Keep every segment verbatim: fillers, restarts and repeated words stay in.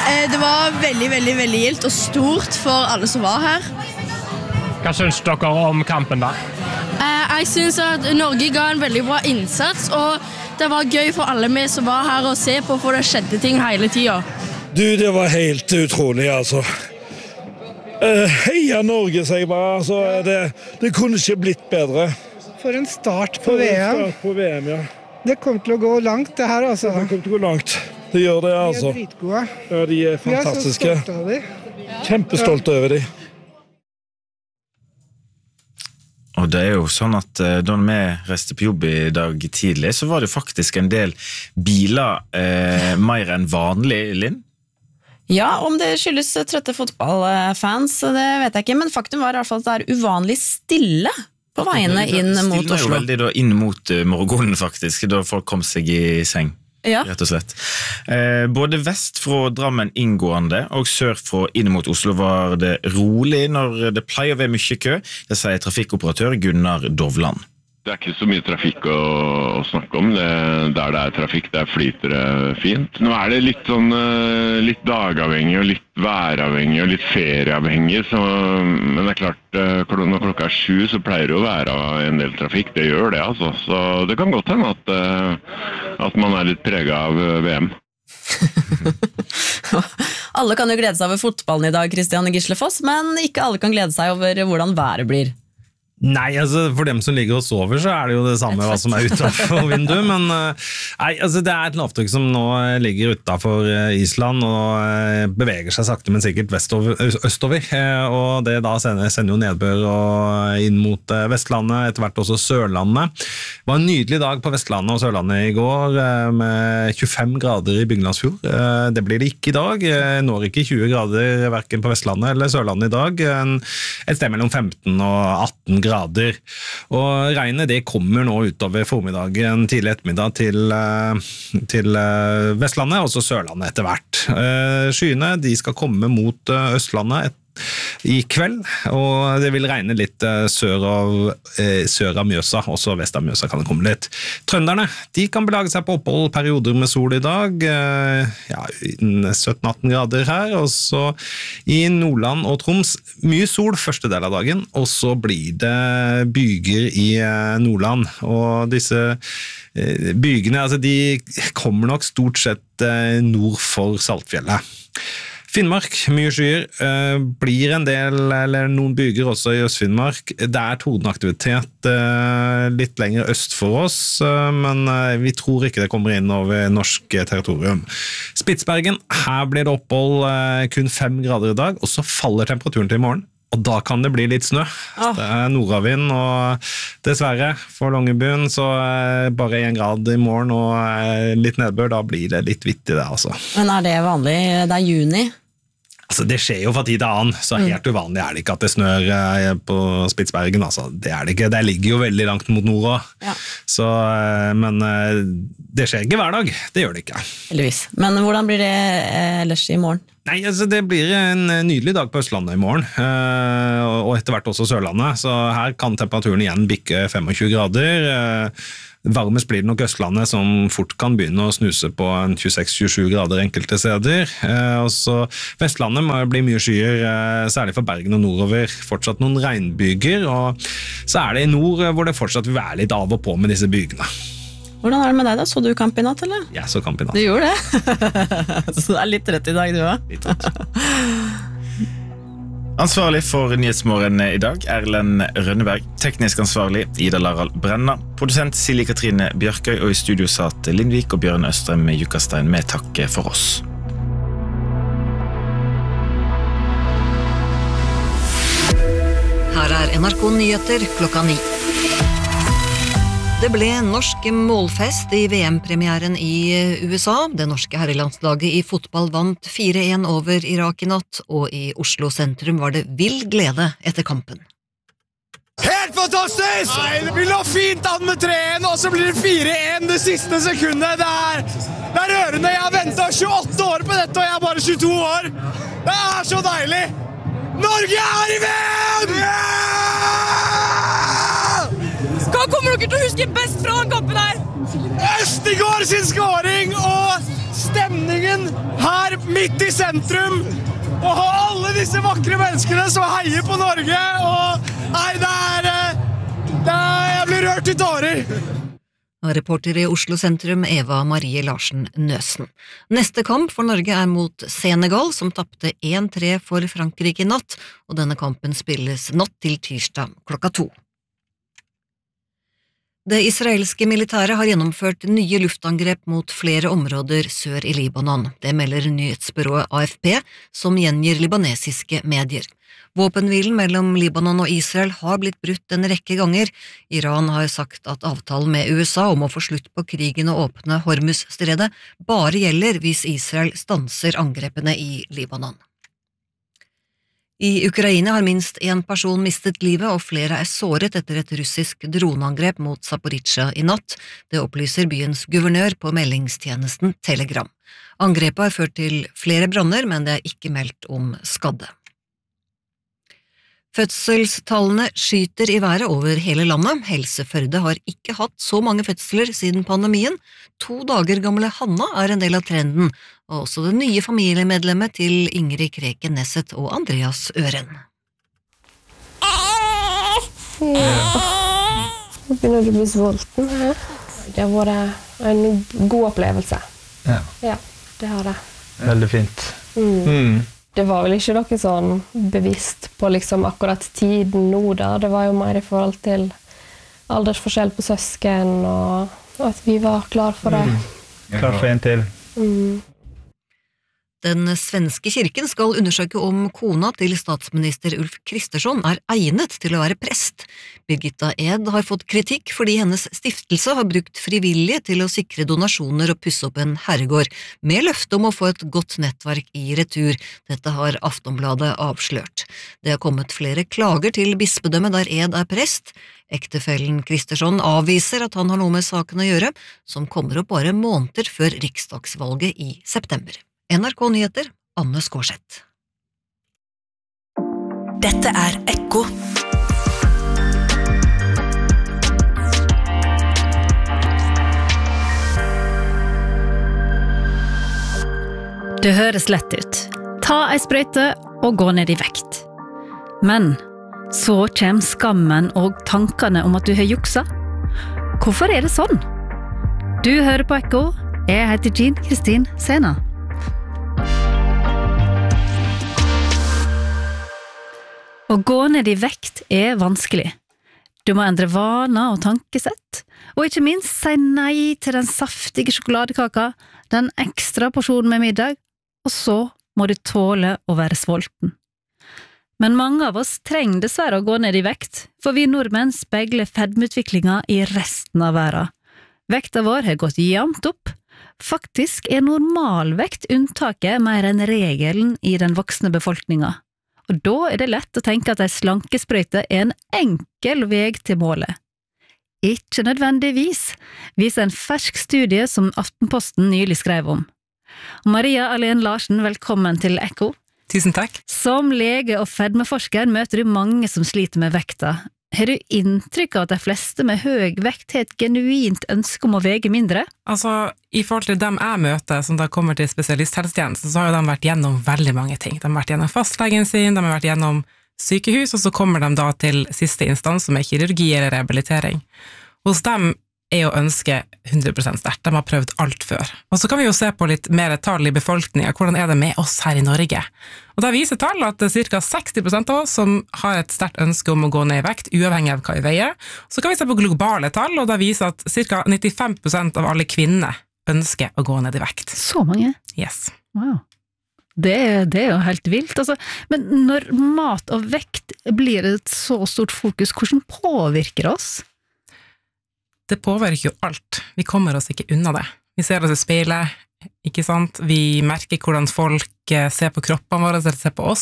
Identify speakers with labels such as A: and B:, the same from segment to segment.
A: Det var veldig, veldig, veldig gildt og stort for alle som var her.
B: Hva synes dere om kampen da?
C: Jeg synes at Norge ga en veldig bra innsats, og det var gøy for alle vi som var her å se på, for det skjedde ting hele tiden.
D: Du, det var helt utrolig, altså. Uh, heia Norge, sier jeg bare. Altså, det, det kunne ikke blitt bedre.
E: For en start på
D: for
E: V M.
D: En start på V M, ja.
E: Det kommer til å gå langt, det her, altså.
D: Det kommer til å gå langt. Det gjør det, altså.
E: De er dritgode.
D: Ja, de er fantastiske.
E: Vi er så stolte av dem.
D: Kjempestolte over dem.
F: Og det er jo sånn at uh, da vi reiste på jobb i dag tidlig, så var det faktisk en del biler uh, mer enn vanlig, Linn.
G: Ja, om det skyldes trøtte fotballfans, det vet jeg ikke, men faktum var i hvert fall at det er uvanlig stille på veiene inn mot Oslo.
F: Stille er jo veldig da, inn mot uh, morgenen faktisk, da folk kom seg i seng.
G: Ja.
F: Rett og slett. Eh, både vest fra Drammen inngående og sør fra inn mot Oslo var det rolig når det pleier å være mye kø. Det sier trafikkoperatør Gunnar Dovland.
H: Det er ikke så mye trafikk å, å snakke om. Det, der det er trafikk, der flyter det fint. Nå er det litt, sånn, litt dagavhengig og litt væravhengig og litt ferieavhengig, så, men det er klart, når klokka er sju så pleier det å være en del trafikk. Det gjør det, altså. Så det kan godt hende at, at man er litt preget av V M.
G: Alle kan jo glede seg over fotballen i dag, Kristian Gislefoss, men ikke alle kan glede seg over hvordan været blir.
I: Nei, altså for dem som ligger og sover så er det jo det samme hva som er utenfor vinduet, men nei, altså det er et lavtrykk som nå ligger utenfor Island og beveger seg sakte, men sikkert vestover, østover, og det da sender, sender jo nedbør og inn mot Vestlandet, etter hvert også Sørlandet. Det var en nydelig dag på Vestlandet og Sørlandet i går, med tjuefem grader i Byglandsfjord. Det blir det ikke i dag, når ikke tjue grader hverken på Vestlandet eller Sørlandet i dag, et sted mellom femten og atten grader. grader. Og regnet det kommer nå utover formiddagen tidlig ettermiddag til, til Vestlandet, og så Sørlandet etter hvert. Skyene de skal komme mot Østlandet i kveld, og det vil regne litt sør av, sør av Mjøsa, også vest av Mjøsa kan det komme litt. Trønderne, de kan belage seg på opphold perioder med sol i dag, ja, sytten atten grader her, og så i Nordland og Troms, mye sol første del av dagen, og så blir det byger i Nordland, og disse bygene, altså de kommer nok stort sett nord for Saltfjellet. Finnmark, mye skyer, blir en del, eller noen byger også i Øst-Finnmark. Det er tordenaktivitet litt lenger øst for oss, men vi tror ikke det kommer inn over norsk territorium. Spitsbergen, her blir det opphold kun fem grader i dag, og så faller temperaturen til i morgen. Og da kan det bli litt snø. Oh. Det er nordavind, og dessverre for Longyearbyen så bare en grad i morgen og litt nedbør, da blir det litt vittig det altså.
G: Men er det vanlig? Det er juni?
I: Altså, det skjer jo fra tid til annen, så helt uvanlig er det ikke at det snør på Spitsbergen, altså. Det er det ikke, det ligger jo veldig langt mot nord også. Ja. Så, men det skjer ikke hver dag, det gjør det ikke.
G: Heldigvis. Men hvordan blir det ellers i morgen?
I: Nei, altså det blir en nydelig dag på Østlandet i morgen, og etter hvert også Sørlandet, så her kan temperaturen igjen bikke tjuefem grader. Varmest blir det nok Østlandet, som fort kan begynne å snuse på en tjueseks til tjuesju grader enkelte steder. Og så Vestlandet må bli mye skyer, særlig for Bergen og nordover. Fortsatt noen regnbyger, og så er det i nord hvor det fortsatt vil være litt av og på med disse bygene.
G: Hvordan er det med deg da? Så du kamp i natt, eller?
I: Ja, så kamp i natt.
G: Du gjorde det? Så det er litt rett i dag, du også?
I: Litt rett.
F: Ansvarlig for Nyhetsmorgen i dag, Erlend Rønneberg. Teknisk ansvarlig, Ida Larald Brenna. Produsent Silje Katrine Bjørkøy, og i studio satt Lindvik og Bjørn Østrem Jukastein med takke for oss.
J: Her er N R K Nyheter klokka ni. Det ble norsk målfest i V M-premieren i U S A. Det norske herrelandslaget i fotball vant fire en over Irak i natt, og i Oslo sentrum var det vill glede etter kampen.
K: Helt fantastisk! Nei, vi lå fint an med tre en, og så blir det fire en det siste sekundet. Det er, det er rørende. Jeg har ventet tjueåtte år på dette, og jeg er bare tjueto år. Det er så deilig! Norge er i V M! Yeah!
L: Hva kommer dere til å huske best fra den kampen her?
K: Østigård sin skåring og stemningen her midt i sentrum, og ha alle disse vakre menneskene som heier på Norge, og nei, det er, det er jeg blir rørt i tårer.
J: Reporter i Oslo sentrum, Eva Marie Larsen Nøsen. Neste kamp for Norge er mot Senegal, som tappte en tre for Frankrike i natt, og denne kampen spilles natt til tirsdag klokka to. Det israelske militæret har gjennomført nye luftangrep mot flere områder sør i Libanon. Det melder nyhetsbyrået A F P, som gjengir libanesiske medier. Våpenhvilen mellom Libanon og Israel har blitt brutt en rekke ganger. Iran har sagt at avtalen med U S A om å få slutt på krigen og åpne Hormuz-stredet bare gjelder hvis Israel stanser angrepene i Libanon. I Ukraina har minst en person mistet livet, og flere er såret etter et russisk droneangrep mot Zaporizjzja i natt. Det opplyser byens guvernør på meldingstjenesten Telegram. Angrepet har ført til flere branner, men det er ikke meldt om skadde. Fødselstallene skyter i været over hele landet. Helse Førde har ikke hatt så mange fødsler siden pandemien. To dager gamle Hanna er en del av trenden, og også det nye familiemedlemmet til Ingrid Kreken Nesset og Andreas Øren.
M: Nå begynner du å bli sulten her. Det har vært en god opplevelse.
N: Ja.
M: Ja, det har det.
N: Veldig fint.
M: Mm.
N: Mm.
M: Det var vel ikke noe sånn bevisst på liksom akkurat tiden nå da. Det var jo mer i forhold til aldersforskjell på søsken, og at vi var klar for det.
N: Mm. Klar for en til.
M: Mm.
J: Den svenske kirken skal undersøke om kona til statsminister Ulf Kristersson er egnet til å være prest. Birgitta Ed har fått kritikk fordi hennes stiftelse har brukt frivillige til å sikre donasjoner og pusse opp en herregård, med løfte om å få et godt nettverk i retur. Dette har Aftonbladet avslørt. Det har kommet flere klager til bispedømmet der Ed er prest. Ektefellen Kristersson avviser at han har noe med saken å gjøre, som kommer opp bare måneder før riksdagsvalget i september. N R K Nyheter, Anne Skårseth.
O: Dette er Ekko.
P: Det høres lett ut. Ta ei sprøyte og gå ned i vekt. Men så kommer skammen og tankene om at du har juksa. Hvorfor er det sånn? Du hører på Ekko. Jeg heter Jean Kristin Sena. Å gå ned i vekt er vanskelig. Du må endre vaner og tankesett, og ikke minst si nei til den saftige sjokoladekaka, den ekstra porsjonen med middag, og så må du tåle å være sulten. Men mange av oss trenger dessverre å gå ned i vekt, for vi nordmenn speiler fedmeutviklinga i resten av verden. Vekta vår har gått jevnt opp. Faktisk er normalvekt unntaket mer enn regelen i den voksne befolkninga. Og da er det lett å tenke at ei slankesprøyte er en enkel veg til målet. Ikke nødvendigvis, viser en fersk studie som Aftenposten nylig skrev om. Maria Alén Larsen, velkommen til Ekko.
Q: Tusen takk.
P: Som lege og fedmeforsker møter du mange som sliter med vekta. Har du inntrykk av at de fleste med høy vekt har et genuint ønske om å vege mindre?
Q: Altså, i forhold til dem jeg møter som da kommer til spesialisthelsetjenesten, så har jo de vært gjennom veldig mange ting. De har vært gjennom fastlegen sin, de har vært gjennom sykehus, og så kommer de da til siste instans som er kirurgi eller rehabilitering. Hos dem er jo ønsket hundre prosent sterkt. De har prøvd alt før. Og så kan vi jo se på litt mer tall i befolkningen. Hvordan er det med oss her i Norge? Og da viser tall at det er ca. seksti prosent av oss som har et sterkt ønske om å gå ned i vekt, uavhengig av hva vi veier. Så kan vi se på globale tall, og da viser at ca. nittifem prosent av alle kvinner ønsker å gå ned i vekt.
P: Så mange?
Q: Yes.
P: Wow. Det, det er jo helt vilt. Altså, men når mat og vekt blir et så stort fokus, hvordan påvirker oss?
Q: Det påvirker jo alt. Vi kommer oss ikke unna det. Vi ser oss i speilet, ikke sant? Vi merker hvordan folk ser på kroppene våre, eller ser på oss.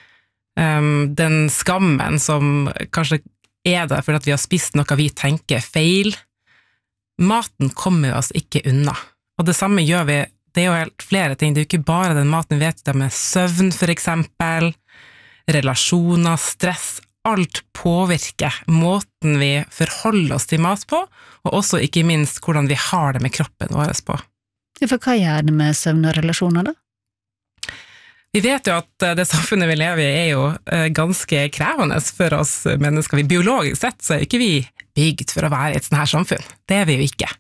Q: Um, den skammen som kanskje er der fordi at vi har spist noe vi tenker feil. Maten kommer oss ikke unna. Og det samme gjør vi, det er jo helt flere ting. Det er jo ikke bare den maten vi vet, det med søvn for eksempel, relasjoner, stress. Alt påvirker måten vi forholder oss til mat på, og også ikke minst hvordan vi har det med kroppen vår på.
P: For hva gjør det med søvn og relasjoner da?
Q: Vi vet jo at det samfunnet vi lever i er jo ganske krevende for oss mennesker. Biologisk sett så er jo ikke vi bygd for å være i et sånt her samfunn. Det er vi jo ikke.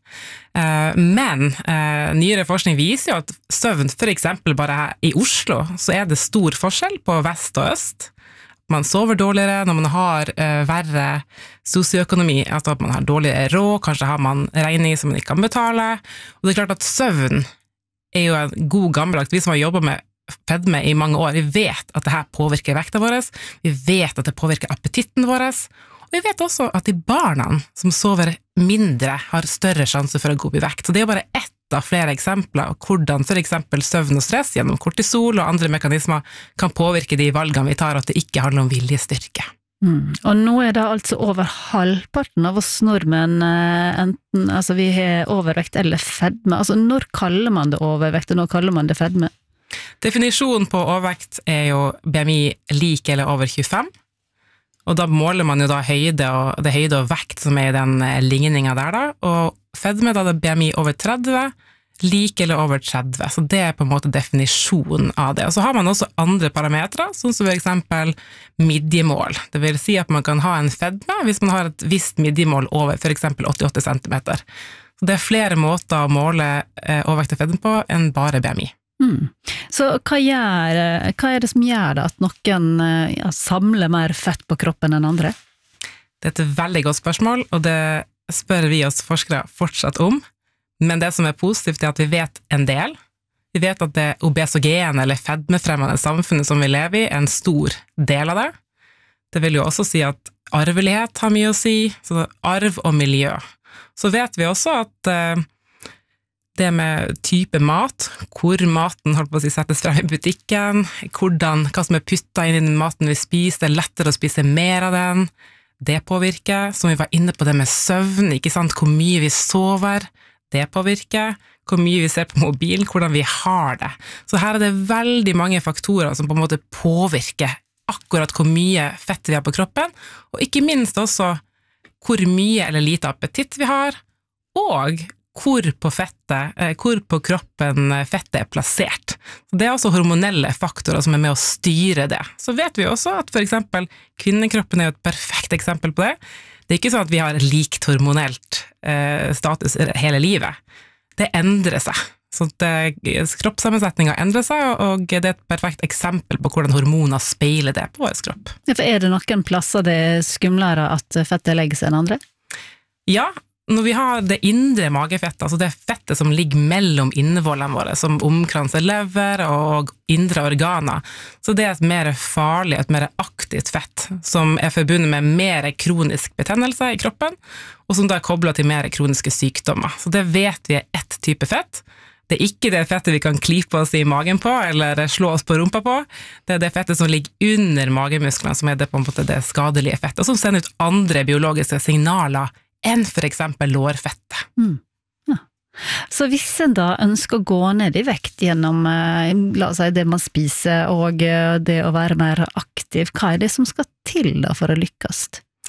Q: Men nyere forskning viser jo at søvn, for eksempel bare her i Oslo, så er det stor forskjell på vest og øst. Man sover dårligere når man har verre sosioøkonomi, altså at man har dårligere råd, kanskje har man regning som man ikke kan betale. Og det er klart at søvn er jo en god gammelagt, vi som har jobbet med fedme i mange år, vi vet at det her påvirker vekta vår, vi vet at det påvirker appetitten vår, og vi vet også at de barna som sover mindre har større sjanse for å gå opp i vekt. Så det er jo bare ett av flere eksempler på hvordan for eksempel søvn og stress gjennom kortisol og andre mekanismer kan påvirke de valgene vi tar, at det ikke handler om viljestyrke.
P: Mm. Og nå er det altså over halvparten av oss nordmenn enten, altså vi har overvekt eller fedme. Altså når kaller man det overvekt, og når kaller man det fedme?
Q: Definisjonen på overvekt er jo B M I lik eller over tjuefem, og da måler man jo da høyde og, det høyde og vekt som er i den ligningen der da, og fedme da det er B M I over tretti, lik eller over tretti, så det er på en måte definisjonen av det. Og så har man også andre parametre, sånn som for eksempel midjemål. Det vil si at man kan ha en fedme hvis man har et visst midjemål over for eksempel åttiåtte centimeter. Så det er flere måter å måle overvekt og fedme på enn bare B M I.
P: Mm. Så hva, gjør, hva er det som gjør det at noen ja, samler mer fett på kroppen enn andre?
Q: Det er et veldig godt spørsmål, og det spør vi oss forskere fortsatt om. Men det som er positivt er at vi vet en del. Vi vet at det obesogen eller fedmefremmende samfunnet som vi lever i er en stor del av det. Det vil jo også si at arvelighet har mye å si, så arv og miljø. Så vet vi også at eh, det med type mat, hvor maten holdt på å si, settes frem i butikken, hvordan, hva som er puttet inn i den maten vi spiser, det er lettere å spise mer av den, det påvirker, som vi var inne på det med søvn, ikke sant, hvor mye vi sover, det påvirker, hvor mye vi ser på mobilen, hvordan vi har det. Så her er det veldig mange faktorer som på en måte påvirker akkurat hvor mye fett vi har på kroppen, og ikke minst også hvor mye eller lite appetitt vi har, og hvor på fettet, hvor på kroppen fettet er plassert. Det er også hormonelle faktorer som er med å styre det. Så vet vi også at for eksempel kvinnekroppen er et perfekt eksempel på det. Det er ikke sånn at vi har likt hormonelt eh, status hele livet. Det endrer seg. Så det, kroppssammensetningen endrer seg, og det er et perfekt eksempel på hvordan hormoner speiler det på vår kropp.
P: Ja, for er det noen plasser det er skumlere at fettet legger seg enn andre?
Q: Ja, når vi har det indre magefettet, altså det fettet som ligger mellom innvollene våre, som omkranser lever og indre organer, så det er et mer farlig, et mer aktivt fett, som er forbundet med mer kronisk betennelse i kroppen, og som da er koblet til mer kroniske sykdommer. Så det vet vi er ett type fett. Det er ikke det fettet vi kan klipe oss i magen på, eller slå oss på rumpa på. Det er det fettet som ligger under magemusklene, som er det, på en måte, det skadelige fettet, og som sender ut andre biologiske signaler enn for eksempel lårfettet.
P: Mm. Ja. Så hvis en da ønsker å gå ned i vekt gjennom la oss si, det man spiser og det å være mer aktiv, hva er det som skal til da for å lykkes?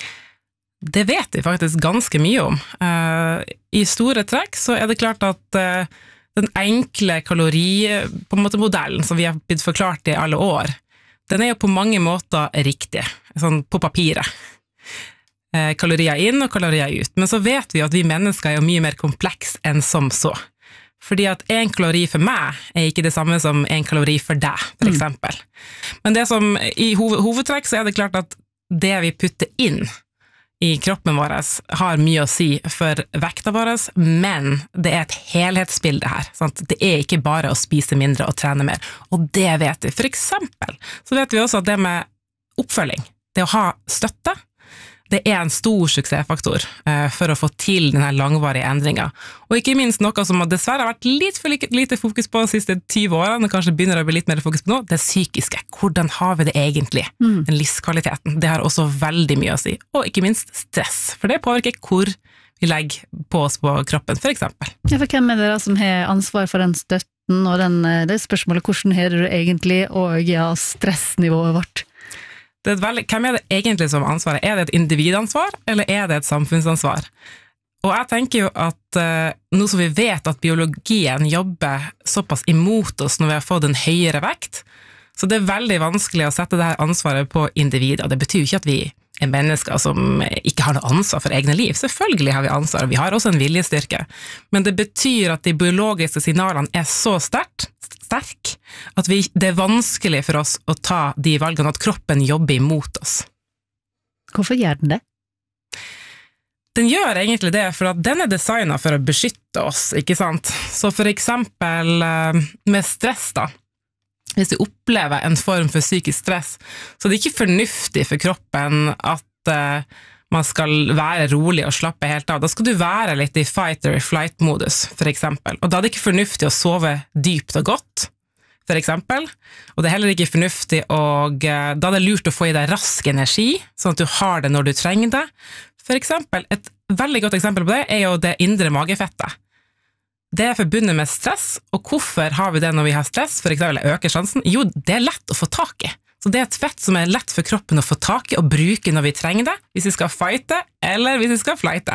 Q: Det vet vi faktisk ganske mye om. I store trekk så er det klart at den enkle kalori på en måte modellen som vi har blitt forklart i alle år, den er jo på mange måter riktig, sånn på papiret. Kalorier inn og kalorier ut. Men så vet vi at vi mennesker er jo mye mer kompleks enn som så. Fordi at en kalori for meg er ikke det samme som en kalori for deg, for eksempel. Mm. Men det som i hoved, hovedtrekk så er det klart at det vi putter inn i kroppen vår har mye å si for vekta vår, men det er et helhetsbilde her. Sant? Det er ikke bare å spise mindre og trene mer. Og det vet vi. For eksempel så vet vi også at det med oppfølging, det å ha støtte, det er en stor suksessfaktor eh, for å få til denne langvarige endringen. Og ikke minst noe som dessverre har vært litt for lite fokus på de siste tyve årene, og kanskje begynner å bli litt mer fokus på nå, det psykiske. Hvordan har vi det egentlig? Mm. Den livskvaliteten. Det har også veldig mye å si. Og ikke minst stress, for det påvirker hvor vi legger på oss på kroppen, for eksempel.
P: Ja, for hvem er det da som har ansvar for den støtten, og den, det spørsmålet, hvordan har du egentlig, og ja, stressnivået vårt?
Q: Det er veldig, hvem er det egentlig som ansvaret? Er det et individansvar, eller er det et samfunnsansvar? Og jeg tenker jo at uh, nå som vi vet at biologien jobber såpass imot oss når vi har fått en høyere vekt, så det er veldig vanskelig å sette det her ansvaret på individet, og det betyr jo ikke at vi er mennesker som ikke har noe ansvar for egne liv. Selvfølgelig har vi ansvar, vi har også en viljestyrke, men det betyr at de biologiske signalene er så sterkt, sterk, at vi, det er vanskelig for oss å ta de valgene, at kroppen jobber imot oss.
P: Hvorfor gjør den det?
Q: Den gjør egentlig det, for at den er designet for å beskytte oss, ikke sant? Så for eksempel med stress da, hvis du opplever en form for psykisk stress, så er det ikke fornuftig for kroppen at uh, man skal være rolig og slappe helt av. Da skal du være litt i fight or flight-modus, for eksempel. Og da er det ikke fornuftig å sove dypt og godt, for eksempel. Og det er heller ikke fornuftig, og uh, da er det lurt å få i deg rask energi, sånn at du har det når du trenger det. For eksempel, et veldig godt eksempel på det er jo det indre magefettet. Det er forbundet med stress, og hvorfor har vi det når vi har stress, for eksempel øker sjansen? Jo, det er lett å få tak i. Så det er et fett som er lett for kroppen å få tak i og bruke når vi trenger det, hvis vi skal fighte, eller hvis vi skal flighte.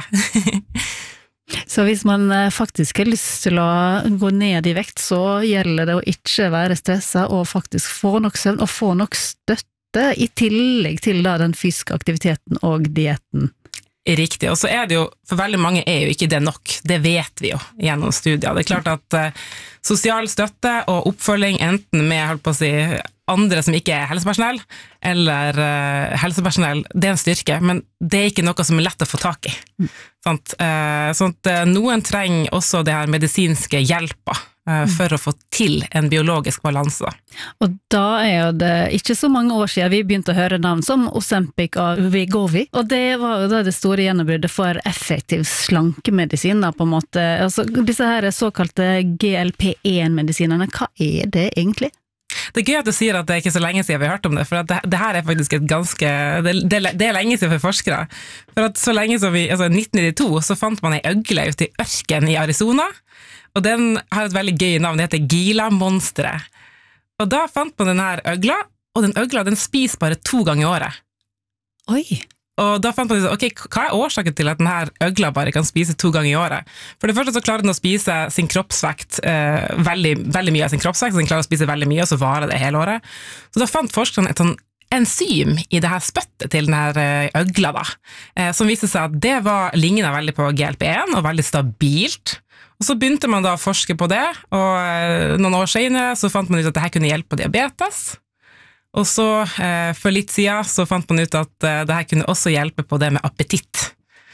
P: Så hvis man faktisk har lyst til å gå ned i vekt, så gjelder det å ikke være stresset og faktisk få nok søvn og få nok støtte i tillegg til da den fysiske aktiviteten og dieten.
Q: Riktig, og så er det jo, for veldig mange er jo ikke det nok, det vet vi jo gjennom studier. Det er klart at uh, sosial støtte og oppfølging, enten med, holdt på å si, andre som ikke er helsepersonell, eller uh, helsepersonell, det er en styrke, men det er ikke noe som er lett å få tak i. Mm. Sånn, uh, sånn at uh, noen trenger også det her medisinske hjelpa, uh, for å få til en biologisk balanse.
P: Og da er jo det ikke så mange år siden vi begynte å høre navn som Ozempic og Wegovy, og det var jo da det store gjennombruddet for effektiv slankemedisin, da, på en måte. Altså, disse her såkalte G L P one medisinerne, hva er det egentlig?
Q: Det er gøy at du sier at det er ikke så lenge siden vi har hørt om det, for at det, det her er faktisk et ganske, det, det, det er lenge siden for forskere. For at så lenge som vi, altså nitten nittito, så fant man en øgle ute i ørken i Arizona, og den har et veldig gøy navn, det heter Gila-monsteret. Og da fant man den her øgla, og den øgla den spiser bare to ganger i året.
P: Oi!
Q: Og da fant man ut, ok, hva er årsaken til at denne øgla bare kan spise to ganger i året? For det første så klarer den å spise sin kroppsvekt, eh, veldig, veldig mye av sin kroppsvekt, så den klarer å spise veldig mye, og så varer det hele året. Så da fant forskerne et sånn enzym i det her spøttet til denne øgla da, eh, som viste seg at det var lignet veldig på G L P one, og veldig stabilt. Og så begynte man da å forske på det, og eh, noen år senere så fant man ut at dette kunne hjelpe på diabetes. Og så, eh, for litt siden, så fant man ut at eh, dette kunne også hjelpe på det med appetitt.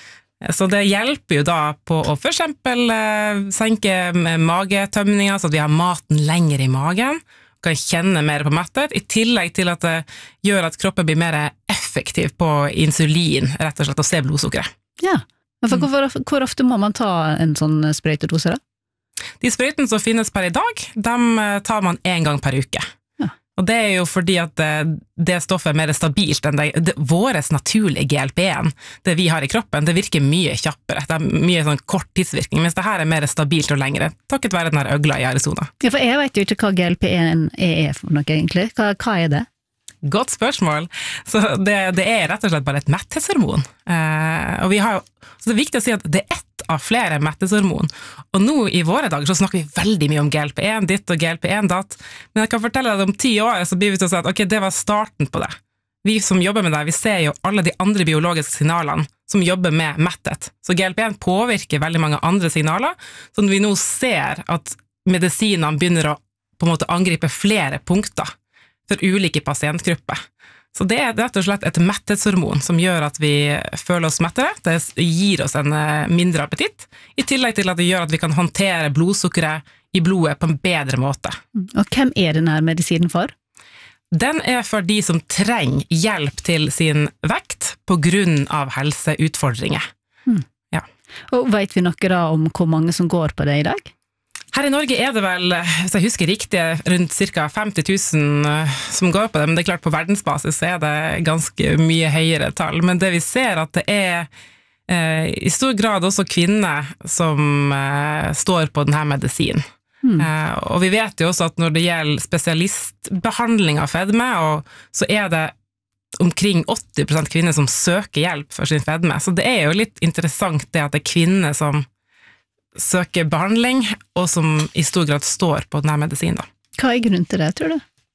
Q: Så det hjelper jo da på å for eksempel eh, senke magetømninger, så at vi har maten lenger i magen, kan kjenne mer på metthet, i tillegg til at det gjør at kroppen blir mer effektiv på insulin, rett og slett, og se blodsukkeret.
P: Ja, men for hvor, hvor ofte må man ta en sånn sprøytedose da?
Q: De sprøytene som finnes per i dag, dem tar man en gang per uke. Og det er jo fordi at det, det stoffet er mer stabilt enn det, det våres naturlige G L P one, det vi har i kroppen, det virker mye kjappere, det er mye sånn kort tidsvirkning, mens det her er mer stabilt og lengre, takket være den her øgla i Arizona.
P: Ja, for jeg vet jo ikke hva G L P one er for noe egentlig, hva, hva er det?
Q: Godt spørsmål. Så det, det er rett og slett bare et metthetshormon. Eh, og vi har jo, så det er viktig å si at det er ett av flere metthetshormon. Og nå i våre dager så snakker vi veldig mye om G L P one, ditt og G L P one datt, men jeg kan fortelle deg at om ti år så blir vi til å si at ok, det var starten på det. Vi som jobber med det, vi ser jo alle de andre biologiske signalene som jobber med metthet. Så G L P one påvirker veldig mange andre signaler, så vi nå ser at medisinene begynner å på en måte angripe flere punkter for ulike pasientgrupper. Så det er rett og slett et metthetshormon som gjør at vi føler oss mettere, det gir oss en mindre appetitt, i tillegg til at det gjør at vi kan håndtere blodsukkeret i blodet på en bedre måte.
P: Og hvem er denne medisinen for?
Q: Den er for de som trenger hjelp til sin vekt på grunn av helseutfordringer.
P: Hmm.
Q: Ja.
P: Og vet vi noe da om hvor mange som går på det i dag?
Q: Her i Norge er det vel, hvis jeg husker riktig, rundt ca. femti tusen som går på det, men det er klart på verdensbasis så er det ganske mye høyere tall. Men det vi ser at det er eh, i stor grad også kvinner som eh, står på denne medisinen. Mm. Eh, og vi vet jo også at når det gjelder spesialistbehandling av fedme, og så er det omkring åtti prosent kvinner som søker hjelp for sin fedme. Så det er jo litt interessant det at det er kvinner som søker behandling, og som i stor grad står på denne medisinen.
P: Hva er grunnen til det, tror du?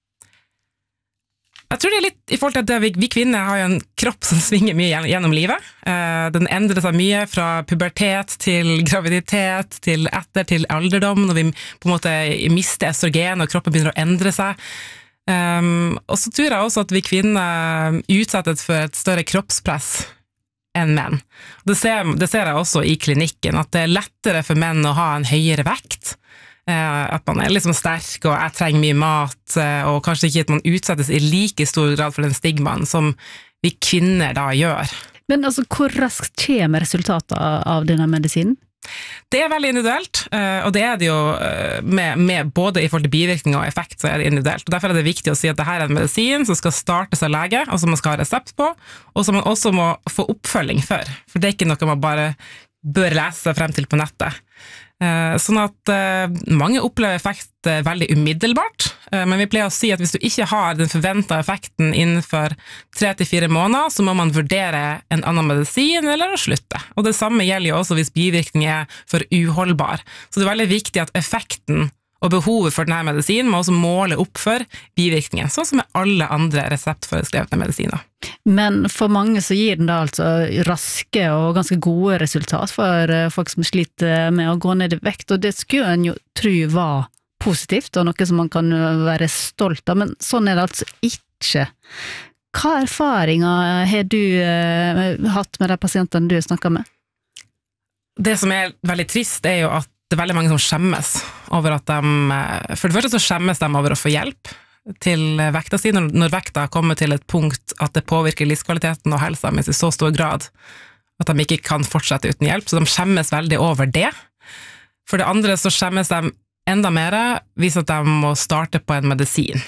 Q: Jeg tror det er litt i forhold til at det, vi, vi kvinner har jo en kropp som svinger mye gjennom livet. Eh, den endrer seg mye fra pubertet til graviditet, til etter til alderdom, når vi på en måte mister østrogen og kroppen begynner å endre seg. Um, og så tror jeg også at vi kvinner utsettes for et større kroppspress enn menn. Det ser, det ser jeg også i klinikken, at det er lettere for menn å ha en høyere vekt, at man er liksom sterk og jeg trenger mye mat, og kanskje ikke at man utsettes i like stor grad for den stigmaen som vi kvinner da gjør.
P: Men altså, hvor raskt kommer resultatet av denne medisinen?
Q: Det er veldig individuelt, og det er det jo med, med både i forhold til bivirkning og effekt, så er det individuelt. Og derfor er det viktig å si at dette er en medisin som skal startes av lege, og som man skal ha resept på, og som man også må få oppfølging for. For det er ikke noe man bare bør lese frem til på nettet. Sånn at mange opplever effekt veldig umiddelbart, men vi pleier å si at hvis du ikke har den forventede effekten innenfor tre til fire måneder, så må man vurdere en annen medisin eller å slutte. Og det samme gjelder jo også hvis bivirkning er for uholdbar. Så det er veldig viktig at effekten og behovet for denne medisinen må også måle opp for bivirkningen, sånn som med alle andre reseptforeskrevne medisiner.
P: Men for mange så gir den da altså raske og ganske gode resultat for folk som sliter med å gå ned i vekt, og det skulle en jo tro var positivt, og noe som man kan være stolt av, men sånn er det altså ikke. Hva erfaringer har du eh, hatt med de pasientene du snakker med?
Q: Det som er veldig trist er jo at det er veldig mange som skjemmes over at de, for det første så skjemmes de over å få hjelp til vekta si, når, når vekta kommer til et punkt at det påvirker livskvaliteten og helsa mens i så stor grad at de ikke kan fortsette uten hjelp, så de skjemmes veldig over det. For det andre så skjemmes de enda mer hvis at de må starte på en medisin.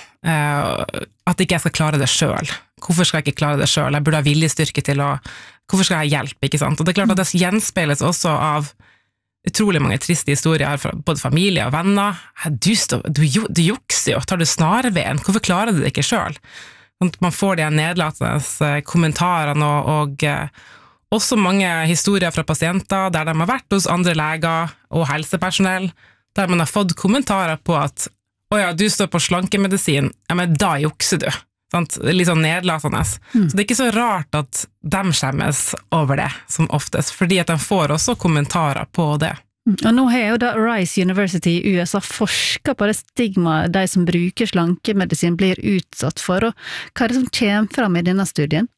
Q: At ikke jeg skal klare det selv. Hvorfor skal jeg ikke klare det selv? Jeg burde ha viljestyrke til å, hvorfor skal jeg ha hjelp, ikke sant? Og det er klart at det gjenspeiles også av utrolig mange triste historier fra både familie og venner. Du, stå, du, du jukser jo, tar du snarveien? Hvorfor klarer du det ikke selv? Man får de nedlatende kommentarene og, og også mange historier fra pasienter der de har vært hos andre leger og helsepersonell, der man har fått kommentarer på at «Å ja, du står på slankemedisin, ja, men da jukser du». Sant? Litt sånn nedlatende. Mm. Så det er ikke så rart at de skjemmes over det, som oftest, fordi at de får også kommentarer på det.
P: Og nå har jo da Rice University i U S A forsket på det stigmaet de som bruker slankemedisin blir utsatt for, og hva er det som kommer fram i denne studien?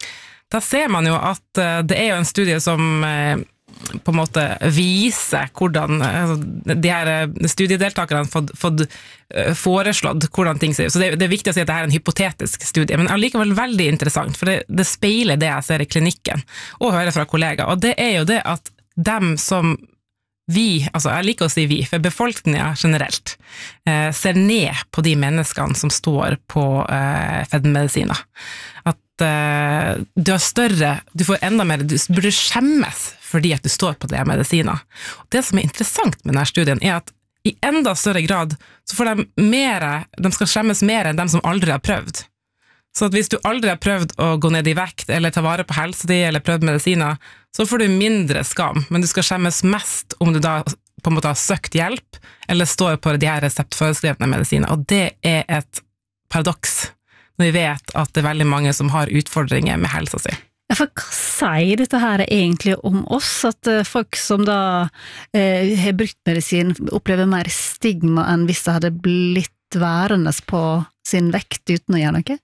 Q: Da ser man jo at det er jo en studie som på en måte viser hvordan altså, de her studiedeltakerne har fått, fått foreslått hvordan ting ser ut. Så det, det er viktig å si at det er en hypotetisk studie, men allikevel veldig interessant, for det, det speiler det jeg ser i klinikken, og hører fra kollegaer, og det er jo det at dem som vi, altså jeg liker å si vi, for befolkningen generelt, eh, ser ned på de menneskene som står på eh, fedmemedisiner. At eh, du har større, du får enda mer, du burde skjemmes fordi at du står på de medisiner. Og det som er interessant med denne studien er at i enda større grad så får de mer, de skal skjemmes mer enn dem som aldri har prøvd. Så at hvis du aldri har prøvd å gå ned i vekt, eller ta vare på helsa di, eller prøvd medisiner, så får du mindre skam, men du skal skjemmes mest om du da på en måte har søkt hjelp, eller står på de her reseptforeskrevne medisiner, og det er et paradoks, når vi vet at det er veldig mange som har utfordringer med helsa si.
P: Ja, for hva sier dette her egentlig om oss, at folk som da eh, har brukt medisin opplever mer stigma enn hvis det hadde blitt værende på sin vekt uten å gjøre noe?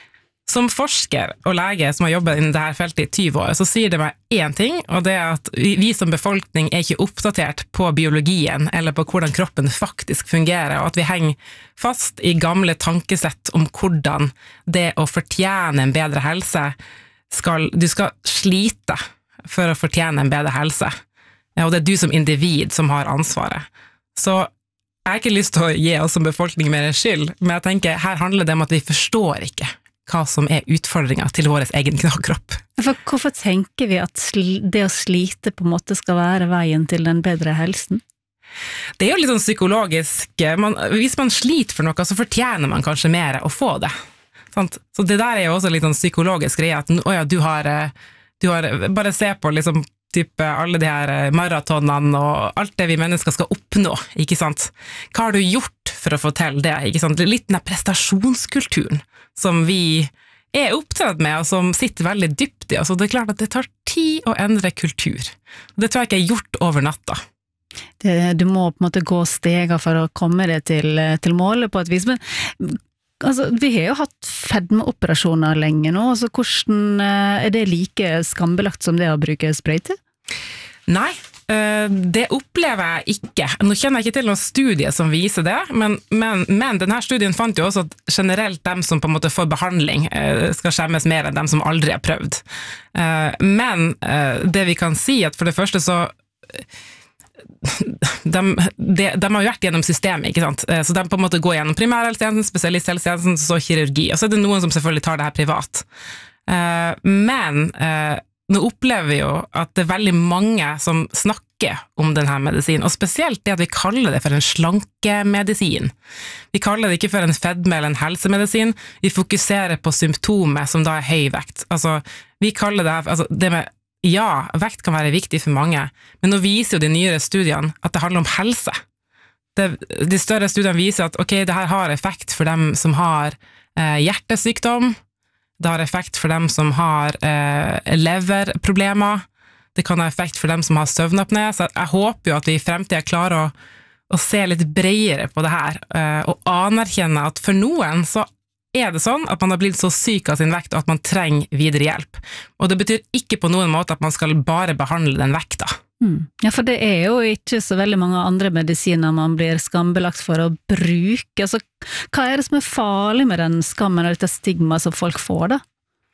Q: Som forsker og lege som har jobbet innen dette feltet i tyve år, så sier det meg én ting, og det er at vi, vi som befolkning er ikke oppdatert på biologien eller på hvordan kroppen faktisk fungerer, og at vi henger fast i gamle tankesett om hvordan det å fortjene en bedre helse skal, du skal slite for å fortjene en bedre helse, og det er du som individ som har ansvaret. Så jeg har ikke lyst til å gi oss som befolkning mer skyld, men jeg tenker her handler det om at vi forstår ikke hva som er utfordringer til vår egen kropp.
P: For hvorfor tenker vi at det å slite på en måte skal være veien til den bedre helsen?
Q: Det er jo litt sånn psykologisk. Man, hvis man sliter for noe, så fortjener man kanskje mer å få det. Sant? Så det der er jo også litt sånn psykologisk greie, at å ja, du har, du har bare se på liksom type alle de her maratonene og alt det vi mennesker skal oppnå, ikke sant? Hva har du gjort for å få til det, ikke sant? Litt den prestasjonskulturen som vi er opptatt med, og som sitter veldig dypt i. Altså, det er klart at det tar tid å endre kultur. Det tror jeg ikke er gjort over natta.
P: Det, du må på en måte gå steger for å komme det til, til målet på et vis, men altså, vi har jo hatt fedmeoperasjoner lenge nå, altså hvordan er det like skambelagt som det å bruke sprøyte?
Q: Nei, det opplever jeg ikke. Nå kjenner jeg ikke til noen studie som viser det, men, men, men denne studien fant jo også at generelt dem som på en måte får behandling skal skjemmes mer enn dem som aldri har prøvd. Men det vi kan si at for det første så De, de, de har jo vært gjennom systemet, ikke sant? Så de på en måte går gjennom primærhelsetjenesten, spesialisthelsetjenesten, så kirurgi, og så er det noen som selvfølgelig tar det her privat. Men nå opplever vi jo at det er veldig mange som snakker om denne medisinen, og spesielt det at vi kaller det for en slankemedisin. Vi kaller det ikke for en fedme eller en helsemedisin, vi fokuserer på symptomet som da er høy vekt. Altså, vi kaller det, altså, det med ja, vekt kan være viktig for mange, men nå viser jo de nyere studiene at det handler om helse. Det, de større studiene viser at ok, det her har effekt for dem som har eh, hjertesykdom, det har effekt for dem som har eh, leverproblemer, det kan ha effekt for dem som har søvnapné, så jeg håper jo at vi i fremtiden klarer å, å se litt bredere på det her, eh, og anerkjenne at for noen så er det sånn at man har blitt så syk av sin vekt og at man trenger videre hjelp. Og det betyr ikke på noen måte at man skal bare behandle den vekta.
P: Mm. Ja, for det er jo ikke så veldig mange andre medisiner man blir skambelagt for å bruke. Altså, hva er det som er farlig med den skammen og dette stigmaet som folk får da?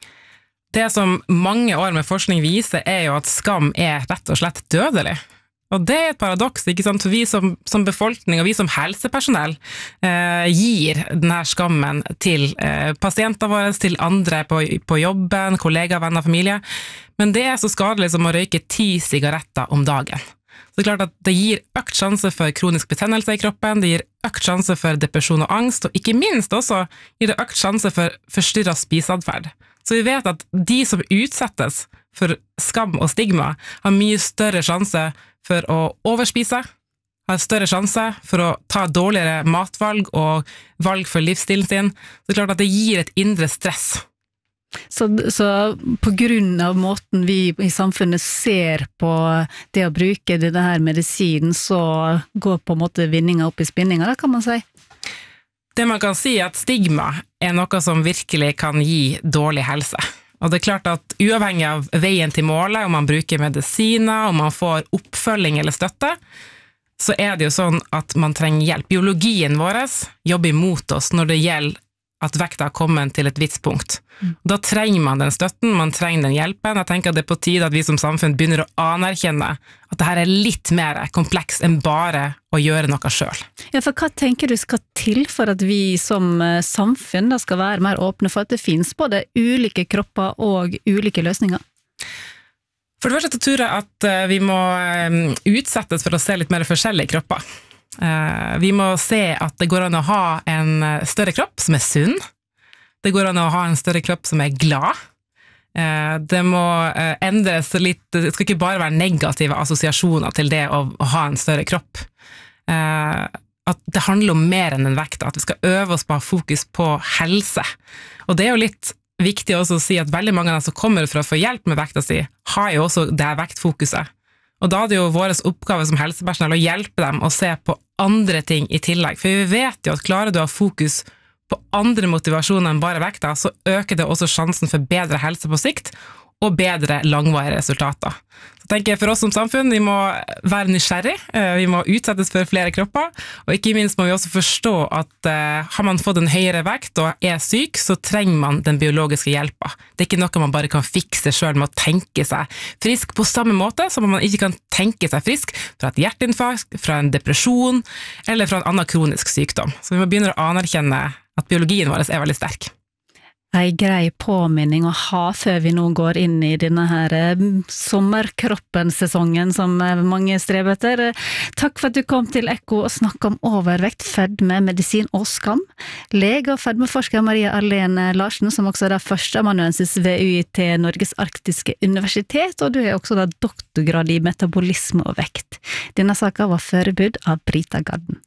Q: Det som mange år med forskning viser er jo at skam er rett og slett dødelig. Og det er et paradoks, ikke sant? For vi som, som befolkning og vi som helsepersonell eh, gir denne skammen til eh, pasienter våre, til andre på, på jobben, kollegaer, venner, familie. Men det er så skadelig som å røyke ti sigaretter om dagen. Så det er klart at det gir økt sjanse for kronisk betennelse i kroppen, det gir økt sjanse for depresjon og angst, og ikke minst også gir det økt sjanse for forstyrret spiseadferd. Så vi vet at de som utsettes for skam og stigma har mye større sjanse for å overspise, har større sjanse for å ta dårligere matvalg og valg for livsstilen sin. Så det er klart at det gir et indre stress.
P: Så, så på grunn av måten vi i samfunnet ser på det å bruke denne her medisinen, så går på en måte vinninga opp i spinninga, da kan man si?
Q: Det man kan si er at stigma er noe som virkelig kan gi dårlig helse. Og det er klart at uavhengig av veien til målet, om man bruker medisiner, om man får oppfølging eller støtte, så er det jo sånn at man trenger hjelp. Biologien vår jobber imot oss når det gjelder at vekta har kommet til et visst punkt. Da trenger man den støtten, man trenger den hjelpen. Jeg tenker at det er på tide at vi som samfunn begynner å anerkjenne at dette er litt mer kompleks enn bare å gjøre noe selv.
P: Ja, for hva tenker du skal til for at vi som samfunn da skal være mer åpne for at det finnes både ulike kropper og ulike løsninger?
Q: For det første tror jeg at vi må utsettes for å se litt mer forskjellige kropper. Vi må se at det går an å ha en større kropp som er sunn. Det går an å ha en større kropp som er glad. Det må endres litt, det skal ikke bare være negative assosiasjoner til det å ha en større kropp. At det handler om mer enn en vekt, at vi skal øve oss på å ha fokus på helse. Og det er jo litt viktig også å si at veldig mange av dem som kommer for å få hjelp med vekta si, har jo også det vektfokuset. Og da er det jo vår oppgave som helsepersonell å hjelpe dem å se på andre ting i tillegg. For vi vet jo at klarer du å ha fokus på andre motivasjoner enn bare vekta, så øker det også sjansen for bedre helse på sikt, og bedre langvarige resultater. Så tenker jeg for oss som samfunn, vi må være nysgjerrig, vi må utsettes for flere kropper, og ikke minst må vi også forstå at uh, har man fått en høyere vekt og er syk, så trenger man den biologiske hjelpa. Det er ikke noe man bare kan fikse selv med å tenke seg frisk på samme måte som man ikke kan tenke seg frisk fra et hjerteinfarkt, fra en depresjon, eller fra en annen kronisk sykdom. Så vi må begynne å anerkjenne at biologien vår er veldig sterk.
P: ei grei påminning å ha før vi nå går inn i denne her sommerkroppen-sesongen som mange streber etter. Takk for at du kom til Ekko og snakket om overvekt, fedme, medisin og skam. Lege og fedmeforsker Maria Arlene Larsen, som også er da førsteamanuensis ved U I T Norges Arktiske Universitet, og du er også da doktorgrad i metabolisme og vekt. Denne saken var forberedt av Brita Garden.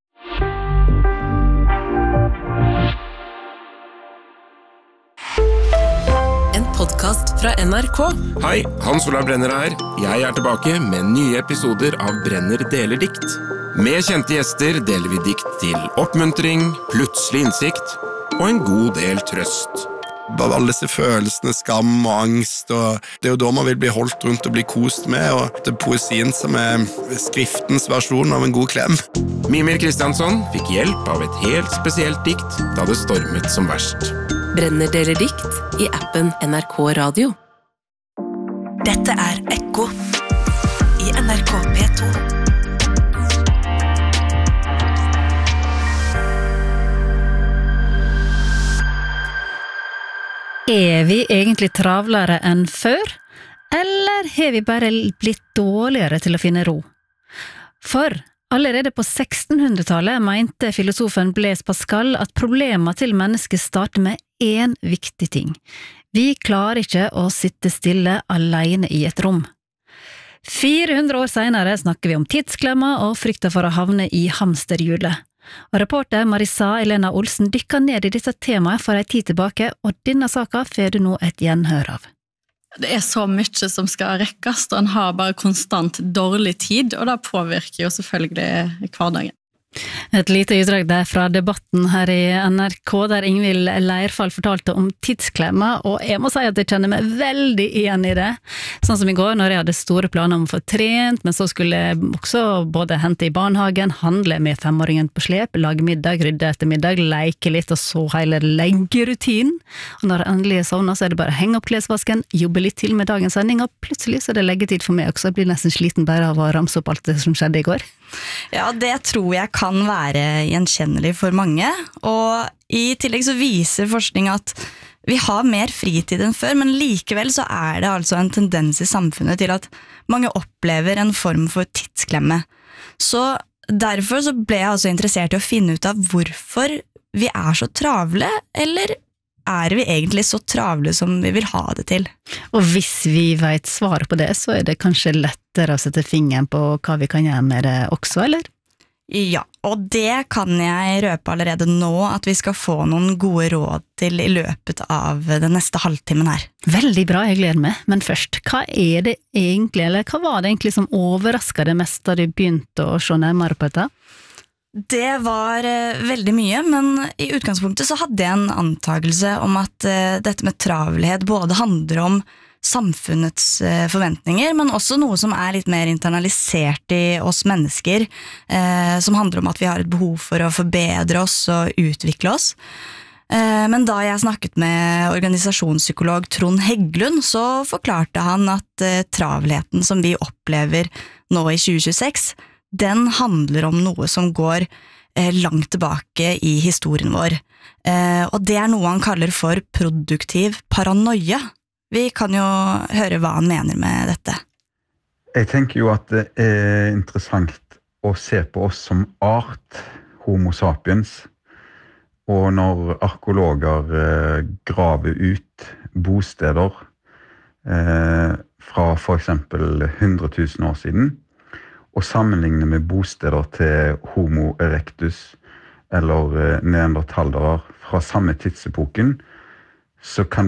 O: Podcast fra N R K.
R: Hei, Hans Olav Brenner her. Jeg er tilbake med nye episoder av Brenner deler dikt. Med kjente gjester deler vi dikt til oppmuntring, plutselig innsikt og en god del trøst.
S: Bare alle disse følelsene, skam og angst, og det er jo da man vil bli holdt rundt og bli kost med, og det er poesien som er skriftens versjon av en god klem.
R: Mimir Kristiansson fikk hjelp av et helt spesielt dikt da det stormet som verst.
O: Brenner deler dikt i appen N R K Radio.
T: Dette er Ekko i N R K P to.
P: Er vi egentlig travlere enn før, eller har vi bare blitt dårligere til å finne ro? For allerede på sekstenhundretallet mente filosofen Blaise Pascal at problemet til mennesket starter med en viktig ting. Vi klarer ikke å sitte stille alene i et rom. fire hundre år senere snakker vi om tidsklemma og frykta for å havne i hamsterhjulet. Og reporter Marisa Elena Olsen dykker ned i dette temaet for en tid tilbake, og denne saken får du nå et gjenhør av.
U: Det er så mye som skal rekkes, og en har bare konstant dårlig tid, og det påvirker jo selvfølgelig hverdagen.
P: Et lite utdrag der fra debatten her i N R K, der Ingvild Leirfall fortalte om tidsklemma, og jeg må si at jeg kjenner meg veldig igjen i det. Sånn som i går, når jeg hadde store planer om å få trent, men så skulle jeg også både hente i barnehagen, handle med femåringen på slep, lage middag, rydde etter middag, leke litt, og så hele leggerutinen. Og når jeg endelig er sovnet, så er det bare å henge opp klesvasken, jobbe litt til med dagens sending, og plutselig så er det leggetid for meg også. Jeg blir nesten sliten bare av å ramse opp alt det som skjedde i går.
V: Ja, det tror jeg kan være gjenkjennelig for mange, og i tillegg så viser forskning at vi har mer fritid enn før, men likevel så er det altså en tendens i samfunnet til at mange opplever en form for tidsklemme. Så derfor så ble jeg altså interessert i å finne ut av hvorfor vi er så travle, eller er vi egentlig så travle som vi vil ha det til?
P: Og hvis vi vet svaret på det, så er det kanskje lettere å sette fingeren på hva vi kan gjøre med det også, eller?
V: Ja, og det kan jeg røpe allerede nå at vi skal få noen gode råd til i løpet av den neste halvtimen her.
P: Veldig bra, jeg gleder meg. Men først, hva er det egentlig, eller hva var det egentlig som overrasket deg mest da du begynte å se nærmere på dette?
V: Det var uh, veldig mye, men i utgangspunktet så hadde jeg en antagelse om at uh, dette med travelighet både handler om samfunnets uh, forventninger, men også noe som er litt mer internalisert i oss mennesker, uh, som handler om at vi har et behov for å forbedre oss og utvikle oss. Uh, men da jeg snakket med organisasjonspsykolog Trond Hegglund, så forklarte han at uh, travelheten som vi opplever nå i tjue tjueseks, den handler om noe som går eh, langt tilbake i historien vår. Eh, og det er noe han kaller for produktiv paranoia. Vi kan jo høre hva han mener med dette.
W: Jeg tenker jo at det er interessant å se på oss som art, homo sapiens, og når arkeologer eh, graver ut bosteder eh, fra for eksempel hundre tusen år siden, og sammenligne med bosteder til Homo erectus eller neandertalere fra samme tidsepoken, så kan